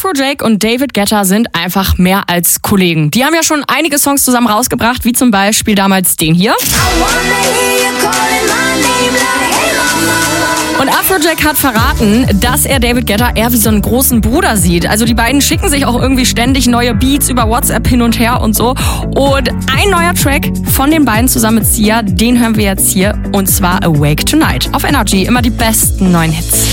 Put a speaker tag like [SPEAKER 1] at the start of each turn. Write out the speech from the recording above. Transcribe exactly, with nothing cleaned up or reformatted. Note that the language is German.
[SPEAKER 1] Afrojack und David Guetta sind einfach mehr als Kollegen. Die haben ja schon einige Songs zusammen rausgebracht, wie zum Beispiel damals den hier. Und Afrojack hat verraten, dass er David Guetta eher wie so einen großen Bruder sieht. Also die beiden schicken sich auch irgendwie ständig neue Beats über WhatsApp hin und her und so. Und ein neuer Track von den beiden zusammen mit Sia, den hören wir jetzt hier. Und zwar Awake Tonight. Auf Energy immer die besten neuen Hits.